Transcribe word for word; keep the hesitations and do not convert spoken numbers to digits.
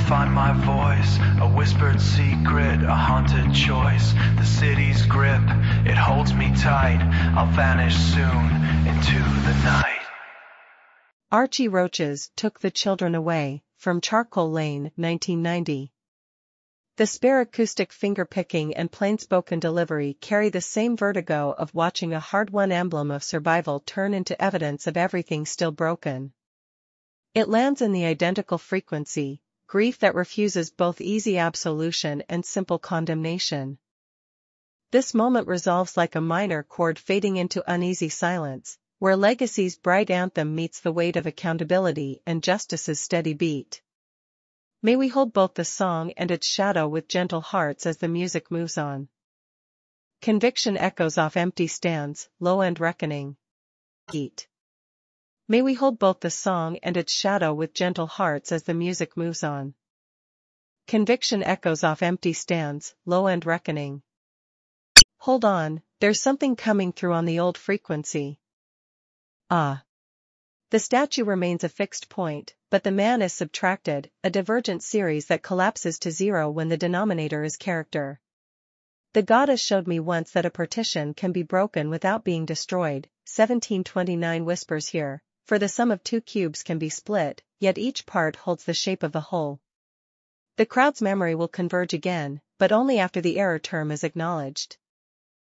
find my voice, a whispered secret, a haunted choice. The city's grip, it holds me tight. I'll vanish soon into the night. Archie Roaches Took the Children Away, from Charcoal Lane, nineteen ninety. The spare acoustic finger-picking and plain-spoken delivery carry the same vertigo of watching a hard-won emblem of survival turn into evidence of everything still broken. It lands in the identical frequency, grief that refuses both easy absolution and simple condemnation. This moment resolves like a minor chord fading into uneasy silence, where legacy's bright anthem meets the weight of accountability and justice's steady beat. May we hold both the song and its shadow with gentle hearts as the music moves on. Conviction echoes off empty stands, low-end reckoning. Heat. May we hold both the song and its shadow with gentle hearts as the music moves on. Conviction echoes off empty stands, low-end reckoning. Hold on, there's something coming through on the old frequency. Ah. The statue remains a fixed point, but the man is subtracted, a divergent series that collapses to zero when the denominator is character. The goddess showed me once that a partition can be broken without being destroyed, seventeen twenty-nine whispers here, for the sum of two cubes can be split, yet each part holds the shape of the whole. The crowd's memory will converge again, but only after the error term is acknowledged.